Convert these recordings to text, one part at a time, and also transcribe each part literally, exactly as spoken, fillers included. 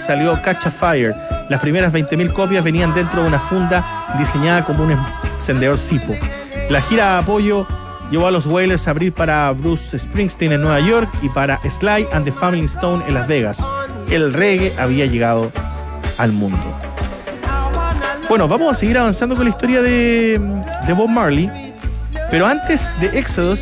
salió Catch a Fire. Las primeras veinte mil copias venían dentro de una funda diseñada como un encendedor Zippo. La gira de apoyo llevó a los Wailers a abrir para Bruce Springsteen en Nueva York y para Sly and the Family Stone en Las Vegas. El reggae había llegado al mundo. Bueno, vamos a seguir avanzando con la historia de, de Bob Marley, pero antes de Exodus,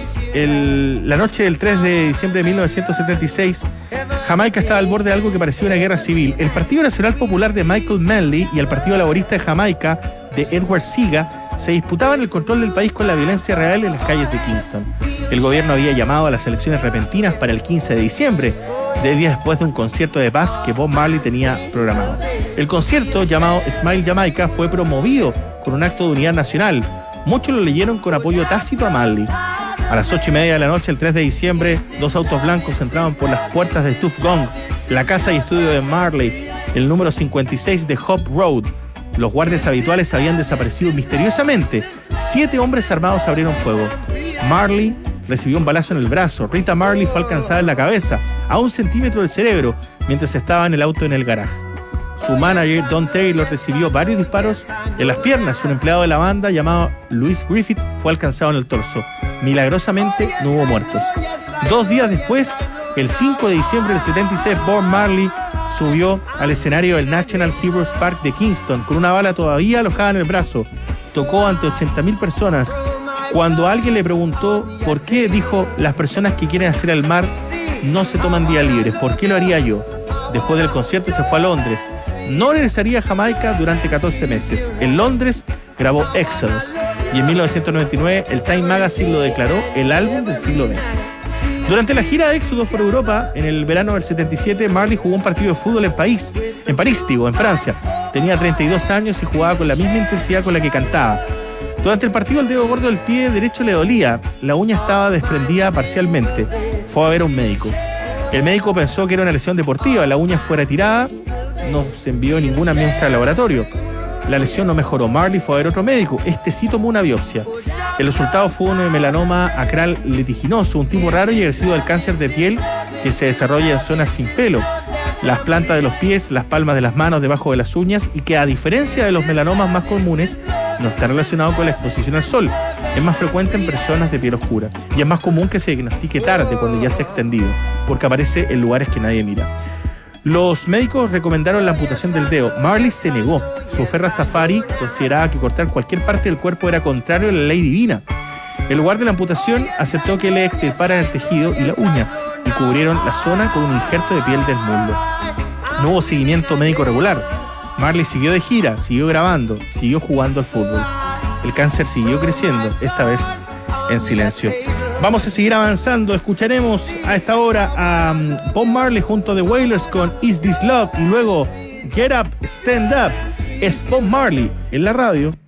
el, la noche del tres de diciembre de mil novecientos setenta y seis, Jamaica estaba al borde de algo que parecía una guerra civil. El Partido Nacional Popular de Michael Manley y el Partido Laborista de Jamaica de Edward Seaga se disputaban el control del país con la violencia real en las calles de Kingston. El gobierno había llamado a las elecciones repentinas para el quince de diciembre, de días después de un concierto de paz que Bob Marley tenía programado. El concierto, llamado Smile Jamaica, fue promovido con un acto de unidad nacional. Muchos lo leyeron con apoyo tácito a Marley. A las ocho y media de la noche, el tres de diciembre, dos autos blancos entraban por las puertas de Tuff Gong, la casa y estudio de Marley, el número cincuenta y seis de Hope Road. Los guardias habituales habían desaparecido misteriosamente. Siete hombres armados abrieron fuego. Marley recibió un balazo en el brazo. Rita Marley fue alcanzada en la cabeza, a un centímetro del cerebro, mientras estaba en el auto en el garaje. Su manager, Don Taylor, recibió varios disparos en las piernas. Un empleado de la banda, llamado Louis Griffith, fue alcanzado en el torso. Milagrosamente, no hubo muertos. Dos días después, el cinco de diciembre del setenta y seis, Bob Marley subió al escenario del National Heroes Park de Kingston con una bala todavía alojada en el brazo. Tocó ante ochenta mil personas. Cuando alguien le preguntó por qué, dijo: las personas que quieren hacer el mar no se toman días libres. ¿Por qué lo haría yo? Después del concierto se fue a Londres. No regresaría a Jamaica durante catorce meses. En Londres grabó Exodus y en mil novecientos noventa y nueve el Time Magazine lo declaró el álbum del siglo veinte. Durante la gira de Exodus por Europa, en el verano del setenta y siete, Marley jugó un partido de fútbol en París, en París, digo, en Francia. Tenía treinta y dos años y jugaba con la misma intensidad con la que cantaba. Durante el partido, el dedo gordo del pie derecho le dolía. La uña estaba desprendida parcialmente. Fue a ver a un médico. El médico pensó que era una lesión deportiva. La uña fue retirada. No se envió ninguna muestra al laboratorio. La lesión no mejoró. Marley fue a ver otro médico. Este sí tomó una biopsia. El resultado fue un melanoma acral litiginoso, un tipo raro y agresivo del cáncer de piel que se desarrolla en zonas sin pelo, las plantas de los pies, las palmas de las manos, debajo de las uñas, y que, a diferencia de los melanomas más comunes, no está relacionado con la exposición al sol. Es más frecuente en personas de piel oscura y es más común que se diagnostique tarde, cuando ya se ha extendido, porque aparece en lugares que nadie mira. Los médicos recomendaron la amputación del dedo. Marley se negó. Su fe rastafari consideraba que cortar cualquier parte del cuerpo era contrario a la ley divina. En lugar de la amputación, aceptó que le extirparan el tejido y la uña y cubrieron la zona con un injerto de piel del muslo. No hubo seguimiento médico regular. Marley siguió de gira, siguió grabando, siguió jugando al fútbol. El cáncer siguió creciendo, esta vez en silencio. Vamos a seguir avanzando. Escucharemos a esta hora a Bob Marley junto a The Wailers con Is This Love y luego Get Up, Stand Up. Es Bob Marley en la radio.